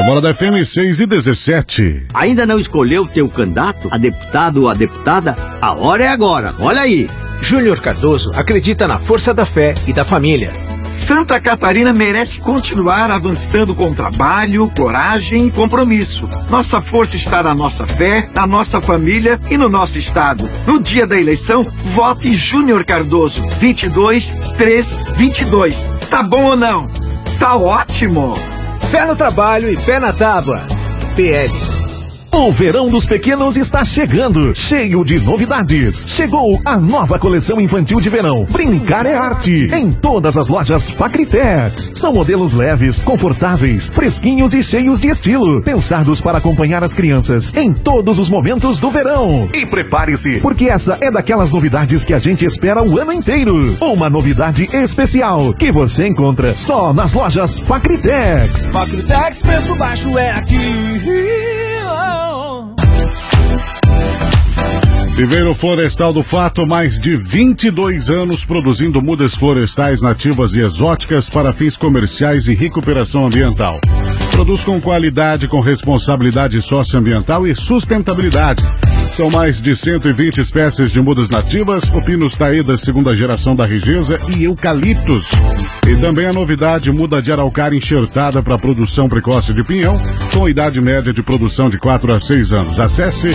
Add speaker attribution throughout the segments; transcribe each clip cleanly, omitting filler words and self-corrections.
Speaker 1: Alvorada FM 6:17.
Speaker 2: Ainda não escolheu teu candidato, a deputado ou a deputada? A hora é agora, olha aí.
Speaker 3: Júnior Cardoso acredita na força da fé e da família.
Speaker 4: Santa Catarina merece continuar avançando com trabalho, coragem e compromisso. Nossa força está na nossa fé, na nossa família e no nosso estado. No dia da eleição, vote Júnior Cardoso, 22-3-22. Tá bom ou não? Tá ótimo!
Speaker 3: Fé no trabalho e pé na tábua. PL.
Speaker 5: O verão dos pequenos está chegando, cheio de novidades. Chegou a nova coleção infantil de verão. Brincar é arte. Em todas as lojas Facritex. São modelos leves, confortáveis, fresquinhos e cheios de estilo. Pensados para acompanhar as crianças em todos os momentos do verão. E prepare-se, porque essa é daquelas novidades que a gente espera o ano inteiro. Uma novidade especial que você encontra só nas lojas Facritex.
Speaker 6: Facritex, preço baixo é aqui.
Speaker 1: Viveiro Florestal do Fato, mais de 22 anos produzindo mudas florestais nativas e exóticas para fins comerciais e recuperação ambiental. Produz com qualidade, com responsabilidade socioambiental e sustentabilidade. São mais de 120 espécies de mudas nativas, o Pinus taeda segunda geração da Regesa e eucaliptos. E também a novidade, muda de araucária enxertada para produção precoce de pinhão, com idade média de produção de 4 a 6 anos. Acesse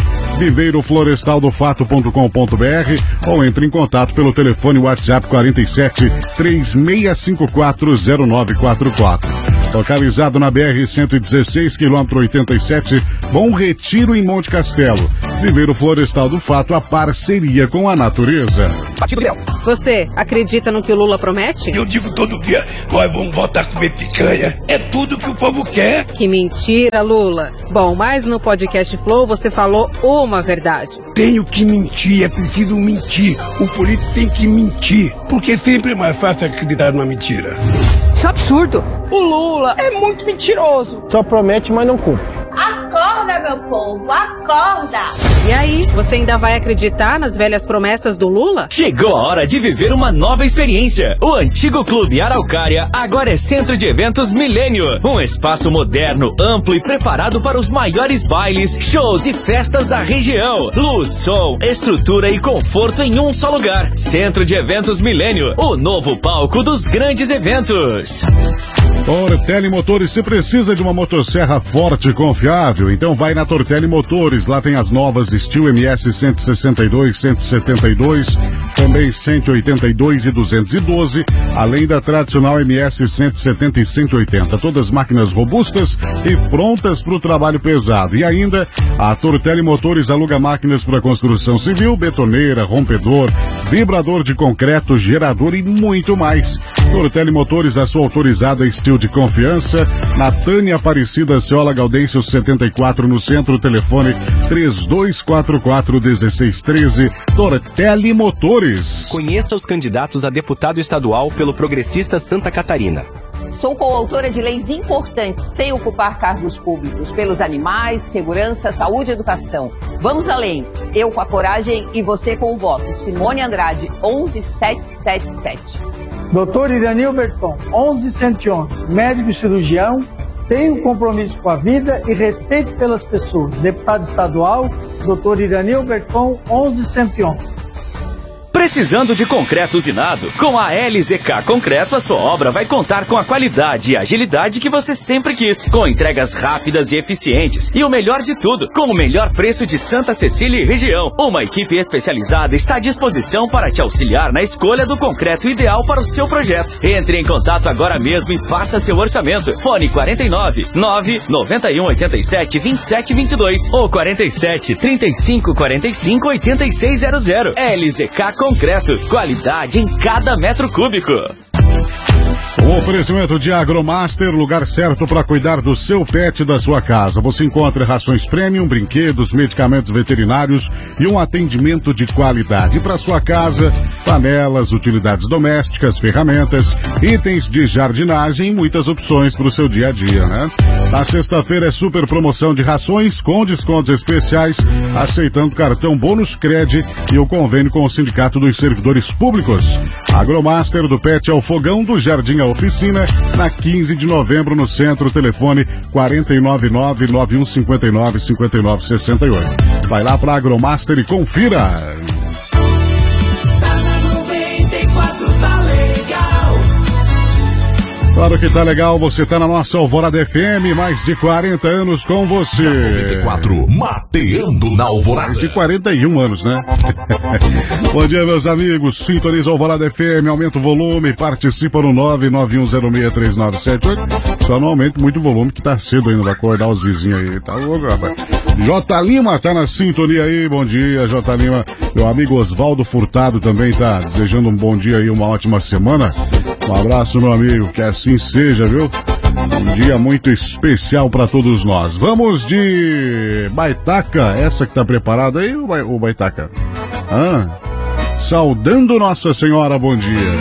Speaker 1: viveiroflorestaldofato.com.br ou entre em contato pelo telefone WhatsApp 47 3654 0944. Localizado na BR-116, quilômetro 87, Bom Retiro, em Monte Castelo. Viveiro Florestal do Fato, a parceria com a natureza.
Speaker 7: Você acredita no que o Lula promete?
Speaker 8: Eu digo todo dia, nós vamos voltar a comer picanha. É tudo que o povo quer.
Speaker 7: Que mentira, Lula. Bom, mas no podcast Flow você falou uma verdade.
Speaker 8: Tenho que mentir, é preciso mentir. O político tem que mentir, porque sempre é mais fácil acreditar numa mentira.
Speaker 7: Isso é absurdo.
Speaker 9: O Lula é muito mentiroso.
Speaker 10: Só promete, mas não cumpre.
Speaker 11: Acorda, meu povo, acorda!
Speaker 7: E aí, você ainda vai acreditar nas velhas promessas do Lula?
Speaker 12: Chegou a hora de viver uma nova experiência. O antigo Clube Araucária agora é Centro de Eventos Milênio. Um espaço moderno, amplo e preparado para os maiores bailes, shows e festas da região. Luz, som, estrutura e conforto em um só lugar. Centro de Eventos Milênio, o novo palco dos grandes eventos.
Speaker 1: Tortelli Motores, se precisa de uma motosserra forte e confiável, então vai na Tortelli Motores. Lá tem as novas Steel MS 162, 172, também 182 e 212, além da tradicional MS 170 e 180. Todas máquinas robustas e prontas para o trabalho pesado. E ainda, a Tortelli Motores aluga máquinas para construção civil, betoneira, rompedor, vibrador de concreto, gerador e muito mais. Tortelli Motores, a sua autorizada Steel de confiança, na Tânia Aparecida Ciola Gaudêncio 74, no centro, telefone 3244-1613, Tortelli Motores.
Speaker 13: Conheça os candidatos a deputado estadual pelo Progressista Santa Catarina.
Speaker 14: Sou coautora de leis importantes sem ocupar cargos públicos, pelos animais, segurança, saúde e educação. Vamos além. Eu com a coragem e você com o voto. Simone Andrade, 11777.
Speaker 15: Doutor Iranil Berton, 11111, médico e cirurgião, tenho compromisso com a vida e respeito pelas pessoas. Deputado estadual, doutor Iranil Berton, 11111.
Speaker 12: Precisando de concreto usinado? Com a LZK Concreto, a sua obra vai contar com a qualidade e agilidade que você sempre quis, com entregas rápidas e eficientes. E o melhor de tudo, com o melhor preço de Santa Cecília e região. Uma equipe especializada está à disposição para te auxiliar na escolha do concreto ideal para o seu projeto. Entre em contato agora mesmo e faça seu orçamento. Fone 49 991 87 27 22 ou 47 35 45 8600. LZK Concreto, qualidade em cada metro cúbico.
Speaker 1: O oferecimento de Agromaster, lugar certo para cuidar do seu pet e da sua casa. Você encontra rações premium, brinquedos, medicamentos veterinários e um atendimento de qualidade. Para sua casa, panelas, utilidades domésticas, ferramentas, itens de jardinagem e muitas opções para o seu dia a dia, né? Na sexta-feira é super promoção de rações com descontos especiais, aceitando cartão Bônus Cred e o convênio com o Sindicato dos Servidores Públicos. Agromaster do Pet ao Fogão, do Jardim à Oficina, na 15 de novembro no centro, telefone 499-9159-5968. Vai lá para Agromaster e confira. Claro que tá legal, você tá na nossa Alvorada FM, mais de 40 anos com você.
Speaker 5: 94, mateando na Alvorada.
Speaker 1: Mais de 41 anos, né? Bom dia, meus amigos, sintoniza Alvorada FM, aumenta o volume, participa no 991063978. Só não aumente muito o volume que tá cedo ainda, vai acordar os vizinhos aí, tá louco, rapaz. J. Lima tá na sintonia aí, bom dia, J. Lima. Meu amigo Oswaldo Furtado também tá desejando um bom dia aí, uma ótima semana. Um abraço, meu amigo, que assim seja, viu? Um dia muito especial para todos nós. Vamos de Baitaca, essa que tá preparada aí, o Baitaca? Saudando Nossa Senhora, bom dia.